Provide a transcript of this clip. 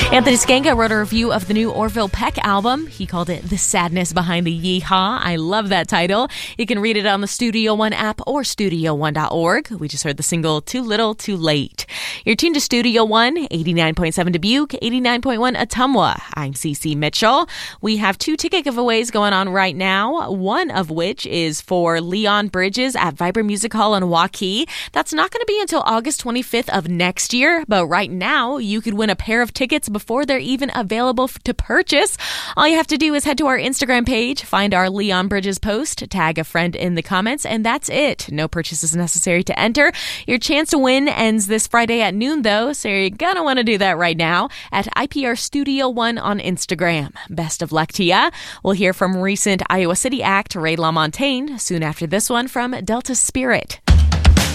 Anthony Scanga wrote a review of the new Orville Peck album. He called it The Sadness Behind the Yeehaw. I love that title. You can read it on the Studio One app or studio1.org. We just heard the single Too Little, Too Late. You're tuned to Studio One, 89.7 Dubuque, 89.1 Ottumwa. I'm Cece Mitchell. We have 2 ticket giveaways going on right now, one of which is for Leon Bridges at Vibrant Music Hall in Waukee. That's not going to be until August 25th of next year, but right now you could win a pair of tickets before they're even available to purchase. All you have to do is head to our Instagram page, find our Leon Bridges post, tag a friend in the comments, and that's it. No purchases necessary to enter. Your chance to win ends this Friday at noon, though, so you're going to want to do that right now at IPR Studio One on Instagram. Best of luck to ya. We'll hear from recent Iowa City act Ray LaMontagne soon after this one from Delta Spirit.